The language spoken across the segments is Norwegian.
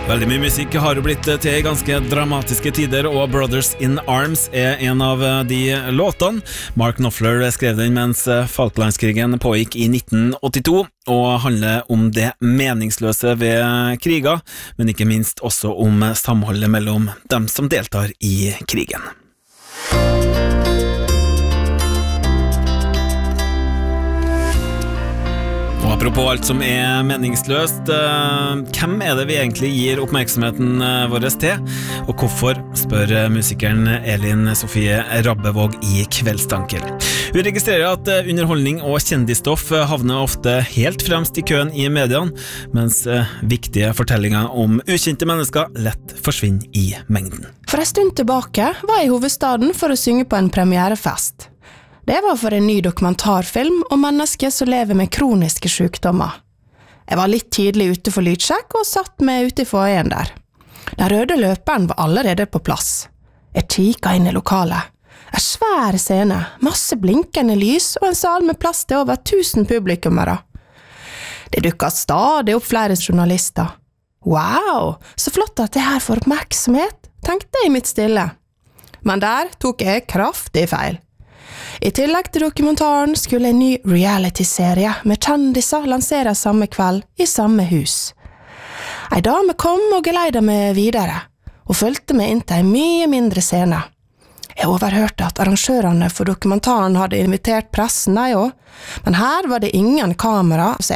Veldig mye musikk har jo blitt til ganske dramatiske tider, og Brothers in Arms en av de låtene. Mark Knopfler skrev den mens Falklandskrigen pågikk i 1982, og handler om det meningsløse ved kriger, men ikke minst også om samholdet mellom dem som deltar i krigen. Og apropos alt som meningsløst, hvem det vi egentlig gir oppmerksomheten vår til, og hvorfor, spør musikeren Elin Sofie Rabbevåg i Kveldstankel. Hun registrerer at underholdning og kjendisstoff havner ofte helt fremst i køen i mediene, mens viktige fortellinger om ukjente mennesker lett forsvinner i mengden. For en stund tilbake var jeg i hovedstaden for å synge på en premierefest. Det var for en ny dokumentarfilm om mennesker som lever med kroniske sykdommer. Jeg var litt tidlig ute for lydsjekk og satt meg ute i foajeen der. Den røde løperen var allerede på plass. Jeg kikket inn i lokalet. En svær scene, masse blinkende lys og en sal med plass til over 1000 publikummere. Det dukket stadig opp flere journalister. Wow, så flott at det her får oppmerksomhet, tenkte jeg i mitt stille. Men der tok jeg kraftig feil. I tillegg til dokumentaren skulle en ny reality-serie med kjendiser lanseres samme kveld i samme hus. En dame kom og geleida meg videre, og følte meg inn til en mye mindre scene. Jeg overhørte at arrangørene for dokumentaren hadde invitert pressen de også, men her var det ingen kamera å se.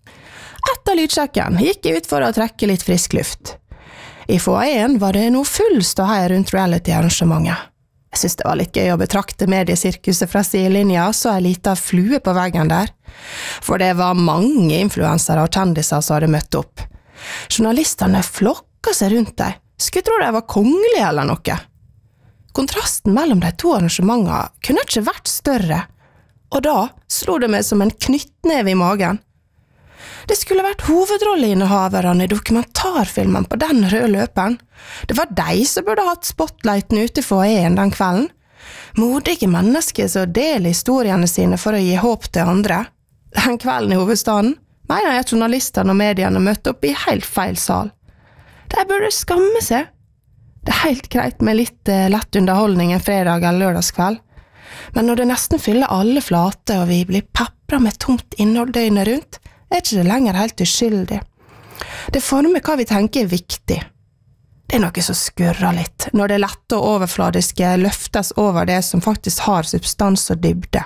Etter lydsjekken gikk jeg ut for å trekke litt frisk luft. I foajeen var det nå full ståhei rundt reality-arrangementet. Jeg synes det var litt gøy å betrakte mediesirkuset fra sidelinja, så en liten flue på veggen der. For det var mange influensere og kjendiser som hadde møtt opp. Journalistene flokket seg rundt dem. Skulle tro de var kongelige eller noe. Kontrasten mellom de to arrangementene kunne ikke vært større, og da slo det meg som en knyttneve i magen. Det skulle vært hovedrolleinnehaverne i dokumentarfilmen på den røde løperen. Det var de som burde hatt spotlighten ute for foajeen den kvelden. Modige mennesker som deler historiene sine for å gi håp til andre. Den kvelden i hovedstaden mener jeg at journalistene og mediene møtte opp i helt feil sal. De burde skamme seg. Det helt greit med litt lett underholdning en fredag eller lørdagskveld. Men når det nesten fyller alle flater og vi blir peppret med tomt innhold døgnet rundt, ikke det lenger helt uskyldig. Det former hva vi tenker viktig. Det noe som skurrer litt, når det lette og overfladiske løftes over det som faktisk har substans og dybde.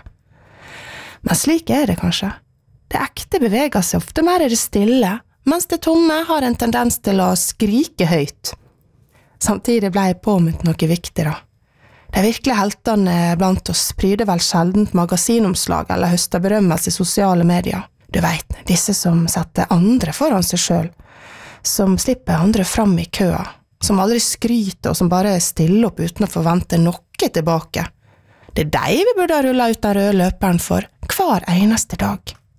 Men slik det kanskje. Det ekte beveger seg ofte mer i det stille, mens det tomme har en tendens til å skrike høyt. Samtidig ble jeg påminnet noe viktig da. De virkelige heltene blant oss pryder vel sjeldent magasinomslag eller høster berømmelse i sosiale medier. Du vet, disse som setter andre foran seg selv, som slipper andre fram i køa, som aldri skryter og som bare stiller opp uten å forvente noe tilbake. Det de vi burde rulle ut den røde løperen for hver eneste dag.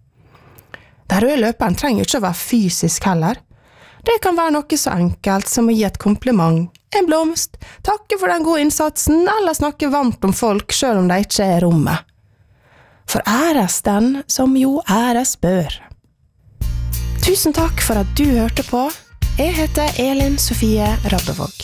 Den røde løperen trenger ikke å være fysisk heller. Det kan være noe så enkelt som å gi et kompliment, en blomst, takke for den gode innsatsen, eller snakke varmt om folk selv om de ikke i rommet. For æres den som jo æres bør. Tusen takk for at du hørte på. Jeg heter Elin Sofie Rabbevåg.